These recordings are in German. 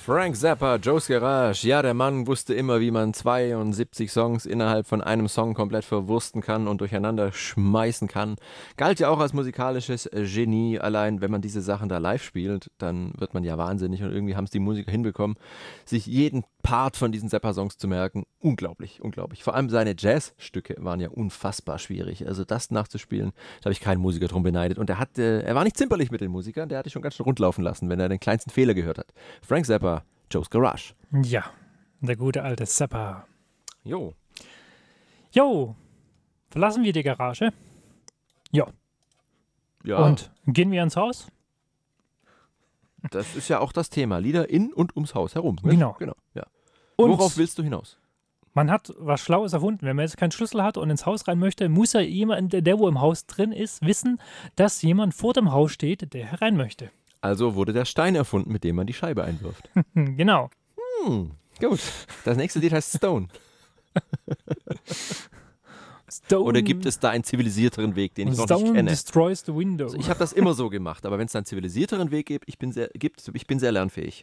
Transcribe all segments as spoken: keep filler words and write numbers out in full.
Frank Zappa, Joe's Garage. Ja, der Mann wusste immer, wie man zweiundsiebzig Songs innerhalb von einem Song komplett verwursten kann und durcheinander schmeißen kann. Galt ja auch als musikalisches Genie. Allein, wenn man diese Sachen da live spielt, dann wird man ja wahnsinnig. Und irgendwie haben es die Musiker hinbekommen, sich jeden Part von diesen Zappa-Songs zu merken. Unglaublich, unglaublich. Vor allem seine Jazzstücke waren ja unfassbar schwierig. Also das nachzuspielen, da habe ich keinen Musiker drum beneidet. Und er, hat, äh, er war nicht zimperlich mit den Musikern, der hatte schon ganz schön rundlaufen lassen, wenn er den kleinsten Fehler gehört hat. Frank Zappa, Joe's Garage. Ja, der gute alte Zappa. Jo. Jo, verlassen wir die Garage? Ja. Ja. Und gehen wir ins Haus? Das ist ja auch das Thema. Lieder in und ums Haus herum. Ne? Genau. genau ja. Und worauf willst du hinaus? Man hat was Schlaues erfunden. Wenn man jetzt keinen Schlüssel hat und ins Haus rein möchte, muss ja jemand, der wo im Haus drin ist, wissen, dass jemand vor dem Haus steht, der herein möchte. Also wurde der Stein erfunden, mit dem man die Scheibe einwirft. Genau. Hm, gut. Das nächste Lied heißt Stone. Stone. Oder gibt es da einen zivilisierteren Weg, den ich noch Stone nicht kenne? destroys the window. Also ich habe das immer so gemacht, aber wenn es da einen zivilisierteren Weg gibt, ich bin sehr, gibt, ich bin sehr lernfähig.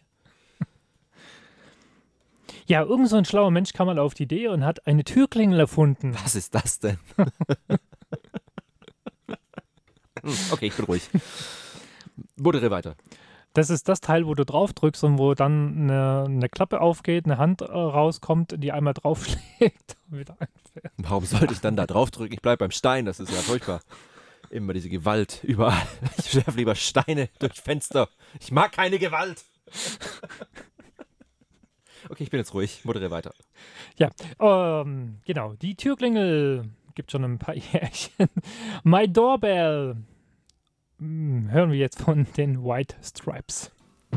Ja, irgend so ein schlauer Mensch kam mal auf die Idee und hat eine Türklingel erfunden. Was ist das denn? Okay, ich bin ruhig. Moderiere weiter. Das ist das Teil, wo du drauf drückst und wo dann eine, eine Klappe aufgeht, eine Hand äh, rauskommt, die einmal draufschlägt und wieder einfährt. Warum sollte ich dann da drauf drücken? Ich bleibe beim Stein, das ist ja furchtbar. Immer diese Gewalt überall. Ich werfe lieber Steine durch Fenster. Ich mag keine Gewalt. Okay, ich bin jetzt ruhig. Moderiere weiter. Ja, ähm, genau. Die Türklingel gibt schon ein paar Jährchen. My Doorbell. Hm, hören wir jetzt von den White Stripes.